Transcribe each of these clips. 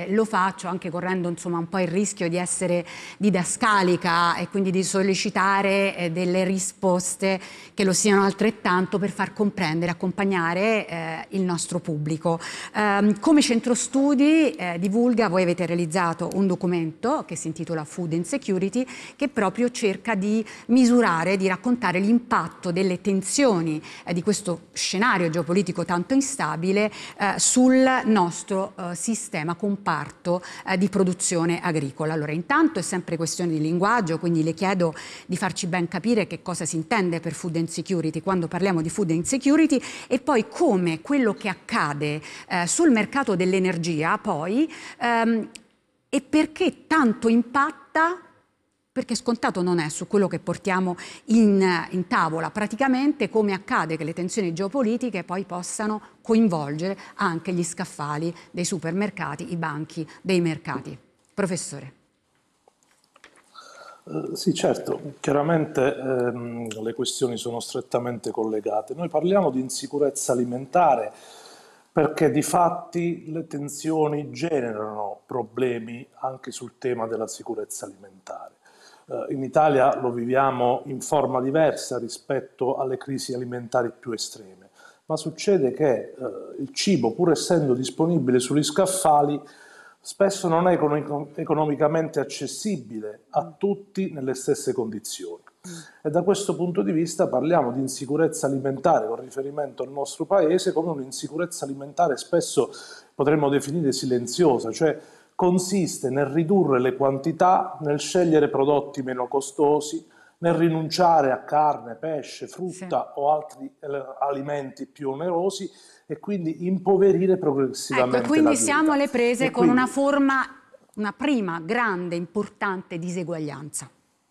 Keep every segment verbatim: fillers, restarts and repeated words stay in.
eh, lo faccio anche correndo insomma un po' il rischio di essere didascalica e quindi di sollecitare eh, delle risposte che lo siano altrettanto per far comprendere, accompagnare eh, il nostro pubblico. Um, come centro studi eh, di Vulga voi avete realizzato un documento che si intitola Food Insecurity, che proprio cerca di misurare, di raccontare l'impatto delle tensioni eh, di questo scenario geopolitico tanto instabile eh, sul nostro eh, sistema comparto eh, di produzione agricola. Allora, intanto è sempre questione di linguaggio, quindi le chiedo di farci ben capire che cosa si intende per food insecurity quando parliamo di food insecurity, e poi come quello che accade eh, sul mercato dell'energia poi ehm, e perché tanto impatta, perché scontato non è su quello che portiamo in, in tavola, praticamente come accade che le tensioni geopolitiche poi possano coinvolgere anche gli scaffali dei supermercati, i banchi dei mercati. Professore. Uh, sì, certo, chiaramente ehm, le questioni sono strettamente collegate. Noi parliamo di insicurezza alimentare perché di fatti le tensioni generano problemi anche sul tema della sicurezza alimentare. In Italia lo viviamo in forma diversa rispetto alle crisi alimentari più estreme, ma succede che eh, il cibo, pur essendo disponibile sugli scaffali, spesso non è econom- economicamente accessibile a tutti nelle stesse condizioni. E da questo punto di vista parliamo di insicurezza alimentare con riferimento al nostro paese come un'insicurezza alimentare spesso potremmo definire silenziosa, cioè consiste nel ridurre le quantità, nel scegliere prodotti meno costosi, nel rinunciare a carne, pesce, frutta sì. o altri alimenti più onerosi e quindi impoverire progressivamente ecco, quindi la dieta. siamo alle prese e con quindi... una forma, una prima grande, importante diseguaglianza.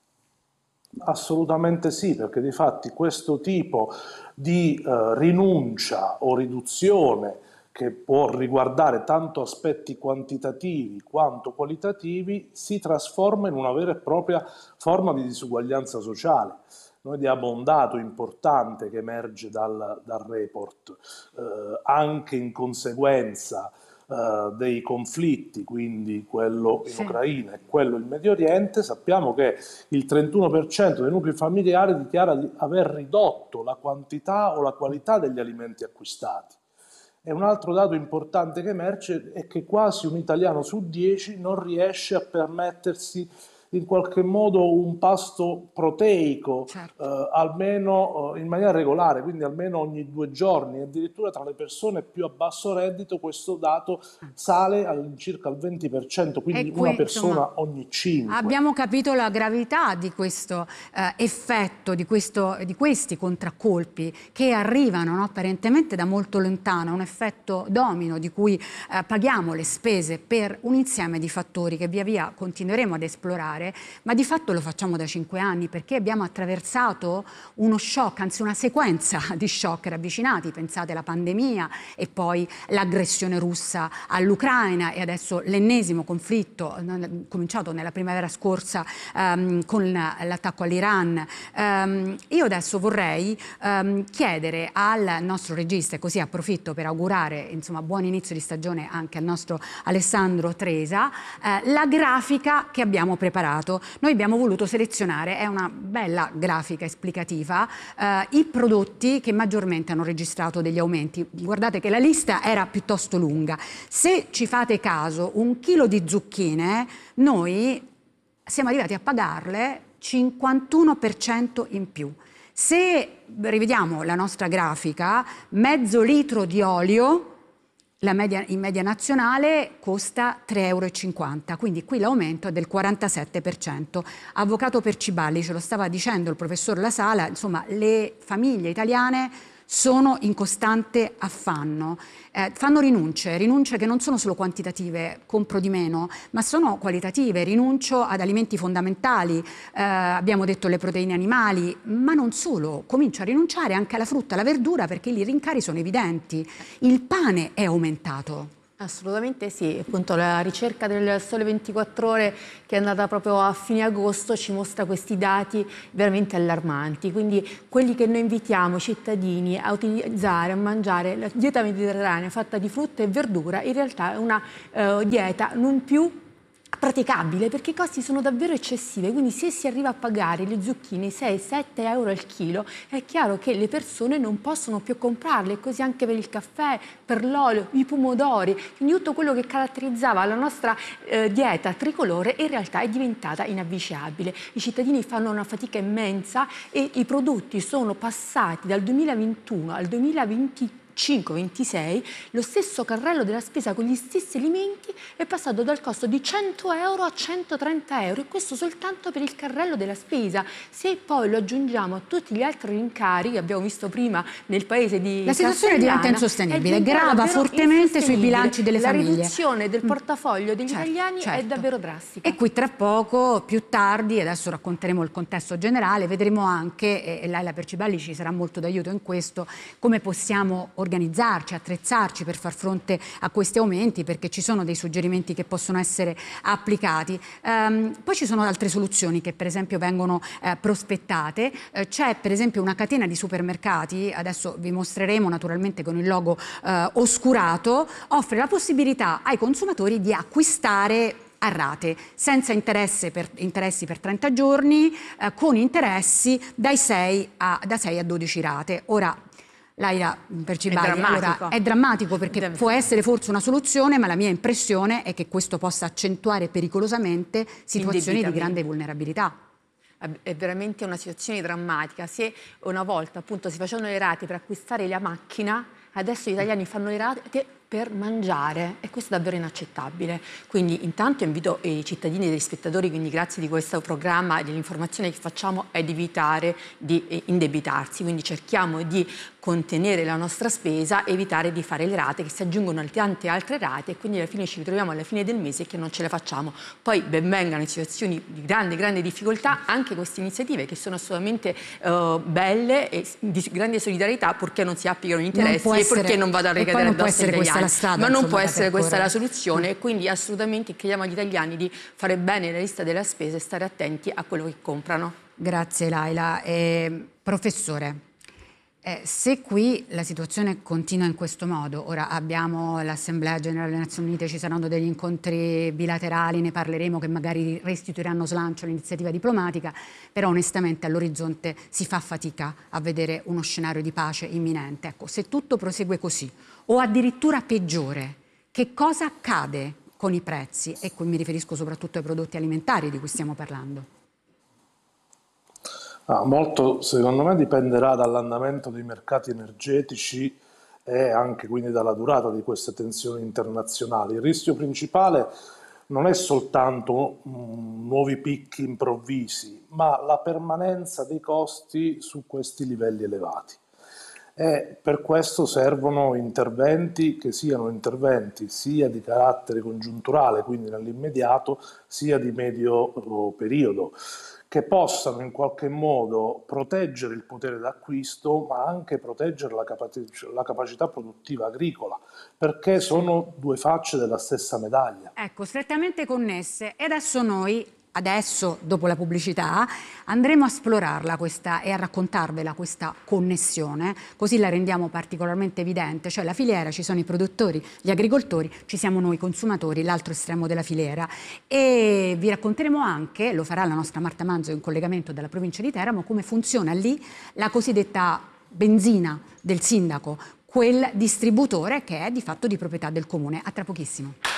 Assolutamente sì, perché di fatti questo tipo di eh, rinuncia o riduzione che può riguardare tanto aspetti quantitativi quanto qualitativi, si trasforma in una vera e propria forma di disuguaglianza sociale. Noi diamo un dato importante che emerge dal, dal report, eh, anche in conseguenza eh, dei conflitti, quindi quello in sì. Ucraina e quello in Medio Oriente. Sappiamo che il trentuno per cento dei nuclei familiari dichiara di aver ridotto la quantità o la qualità degli alimenti acquistati. E un altro dato importante che emerge è che quasi un italiano su dieci non riesce a permettersi in qualche modo un pasto proteico, certo. eh, almeno eh, in maniera regolare, quindi almeno ogni due giorni. Addirittura tra le persone più a basso reddito questo dato sale all'incirca al venti per cento, quindi que, una persona insomma, ogni cinque. Abbiamo capito la gravità di questo eh, effetto, di, questo, di questi contraccolpi che arrivano no, apparentemente da molto lontano, un effetto domino di cui eh, paghiamo le spese per un insieme di fattori che via via continueremo ad esplorare, ma di fatto lo facciamo da cinque anni perché abbiamo attraversato uno shock, anzi una sequenza di shock ravvicinati. Pensate alla pandemia e poi l'aggressione russa all'Ucraina e adesso l'ennesimo conflitto cominciato nella primavera scorsa um, con l'attacco all'Iran. Um, io adesso vorrei um, chiedere al nostro regista, e così approfitto per augurare insomma buon inizio di stagione anche al nostro Alessandro Tresa, eh, la grafica che abbiamo preparato. Noi abbiamo voluto selezionare, è una bella grafica esplicativa, eh, i prodotti che maggiormente hanno registrato degli aumenti. Guardate che la lista era piuttosto lunga. Se ci fate caso, un chilo di zucchine, noi siamo arrivati a pagarle cinquantuno per cento in più. Se rivediamo la nostra grafica, mezzo litro di olio La media, in media nazionale costa tre euro e cinquanta, quindi qui l'aumento è del quarantasette per cento. Avvocato Perciballi, ce lo stava dicendo il professor La Sala, insomma le famiglie italiane sono in costante affanno, eh, fanno rinunce, rinunce che non sono solo quantitative, compro di meno, ma sono qualitative, rinuncio ad alimenti fondamentali, eh, abbiamo detto le proteine animali, ma non solo, comincio a rinunciare anche alla frutta, alla verdura perché i rincari sono evidenti, il pane è aumentato. Assolutamente sì, appunto la ricerca del Sole ventiquattro Ore che è andata proprio a fine agosto ci mostra questi dati veramente allarmanti, quindi quelli che noi invitiamo i cittadini a utilizzare, a mangiare la dieta mediterranea fatta di frutta e verdura, in realtà è una eh, dieta non più praticabile perché i costi sono davvero eccessivi, quindi se si arriva a pagare le zucchine sei sette euro al chilo è chiaro che le persone non possono più comprarle, così anche per il caffè, per l'olio, i pomodori, quindi tutto quello che caratterizzava la nostra eh, dieta tricolore in realtà è diventata inavvicendabile. I cittadini fanno una fatica immensa e i prodotti sono passati dal duemilaventuno al duemilaventicinque ventisei, lo stesso carrello della spesa con gli stessi alimenti è passato dal costo di cento euro a centotrenta euro, e questo soltanto per il carrello della spesa. Se poi lo aggiungiamo a tutti gli altri rincari che abbiamo visto prima nel paese di la situazione diventa insostenibile, grava fortemente sui bilanci delle la famiglie. La riduzione del portafoglio degli certo, italiani certo. è davvero drastica. E qui tra poco, più tardi, adesso racconteremo il contesto generale, vedremo anche, e Laila Perciballi ci sarà molto d'aiuto in questo, come possiamo organizzarci, attrezzarci per far fronte a questi aumenti, perché ci sono dei suggerimenti che possono essere applicati. Um, poi ci sono altre soluzioni che per esempio vengono eh, prospettate. Eh, c'è per esempio una catena di supermercati, adesso vi mostreremo naturalmente con il logo eh, oscurato, offre la possibilità ai consumatori di acquistare a rate, senza interesse per, interessi per trenta giorni, eh, con interessi dai sei a, da sei a dodici rate. Ora, Laila Perciballi, è drammatico. Allora, è drammatico perché Deve... può essere forse una soluzione, ma la mia impressione è che questo possa accentuare pericolosamente situazioni di grande vulnerabilità. È veramente una situazione drammatica. Se una volta appunto si facevano le rate per acquistare la macchina, adesso gli italiani fanno le rate per mangiare, e questo è davvero inaccettabile. Quindi intanto invito i cittadini e gli spettatori, quindi grazie di questo programma e dell'informazione che facciamo, è di evitare di indebitarsi, quindi cerchiamo di contenere la nostra spesa, evitare di fare le rate che si aggiungono a tante altre rate, e quindi alla fine ci ritroviamo alla fine del mese che non ce la facciamo. Poi ben vengano in situazioni di grande grande difficoltà anche queste iniziative che sono assolutamente uh, belle e di grande solidarietà, purché non si applicano gli interessi e essere, purché non vada a ricadere addosso agli italiani. Strada, ma non insomma, può essere questa la soluzione, mm. e quindi assolutamente chiediamo agli italiani di fare bene la lista della spesa e stare attenti a quello che comprano. Grazie Laila. Eh, professore, eh, se qui la situazione continua in questo modo, ora abbiamo l'Assemblea Generale delle Nazioni Unite, ci saranno degli incontri bilaterali, ne parleremo, che magari restituiranno slancio all'iniziativa diplomatica, però onestamente all'orizzonte si fa fatica a vedere uno scenario di pace imminente. Ecco, se tutto prosegue così, o addirittura peggiore, che cosa accade con i prezzi? E qui mi riferisco soprattutto ai prodotti alimentari di cui stiamo parlando. Ah, molto, secondo me, dipenderà dall'andamento dei mercati energetici e anche quindi dalla durata di queste tensioni internazionali. Il rischio principale non è soltanto mh, nuovi picchi improvvisi, ma la permanenza dei costi su questi livelli elevati. E per questo servono interventi che siano interventi sia di carattere congiunturale, quindi nell'immediato, sia di medio periodo, che possano in qualche modo proteggere il potere d'acquisto, ma anche proteggere la, capac- la capacità produttiva agricola, perché sono due facce della stessa medaglia. Ecco, strettamente connesse. E adesso noi, adesso, dopo la pubblicità, andremo a esplorarla questa e a raccontarvela questa connessione, così la rendiamo particolarmente evidente. Cioè la filiera, ci sono i produttori, gli agricoltori, ci siamo noi consumatori, l'altro estremo della filiera. E vi racconteremo anche, lo farà la nostra Marta Manzo in collegamento dalla provincia di Teramo, come funziona lì la cosiddetta benzina del sindaco, quel distributore che è di fatto di proprietà del comune. A tra pochissimo.